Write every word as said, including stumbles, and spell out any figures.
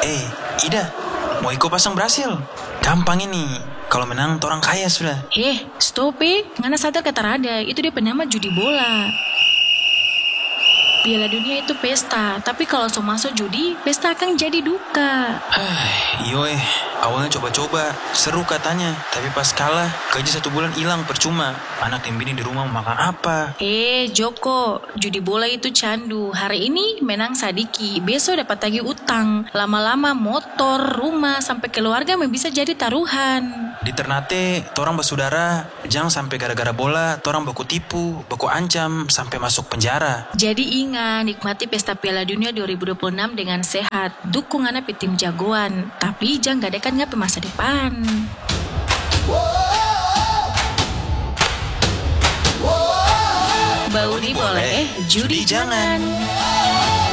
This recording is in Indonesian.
Eh, Ida, mau ikut pasang berhasil? Gampang ini. Kalau menang, orang kaya sudah. Eh, stop eh. Ngana sadar kata Rada, itu dia penama judi bola. Piala Dunia itu pesta, tapi kalau so masuk judi, pesta akan jadi duka. Iyo eh, awalnya coba-coba, seru katanya. Tapi pas kalah, gaji satu bulan hilang percuma. Anak dan bini di rumah mau makan apa? Eh, Joko, judi bola itu candu. Hari ini menang Sadiki, besok dapat tagih utang. Lama-lama motor, rumah, sampai keluarga bisa jadi taruhan. Di Ternate, torang bersaudara, jangan sampai gara-gara bola, torang baku tipu, baku ancam, sampai masuk penjara. Jadi ingat, nikmati pesta Piala Dunia dua ribu dua puluh enam dengan sehat. Dukung anak tim jagoan, tapi jangan gadekan ngape masa depan. Bauri boleh, judi jangan.